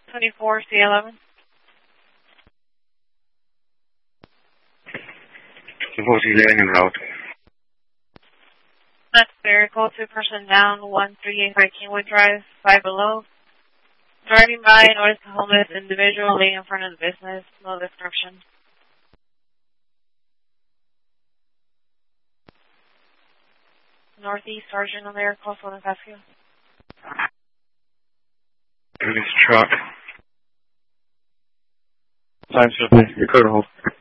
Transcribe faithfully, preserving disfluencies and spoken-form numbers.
twenty-four C eleven. twenty-four C eleven en route. That's vehicle, two person down, one three eight five Kingwood Drive, five below. Driving by, noticed a homeless individual laying in front of the business, no description. Northeast Sergeant on there, call Southern Pasco. Police truck. Sign survey, record hold.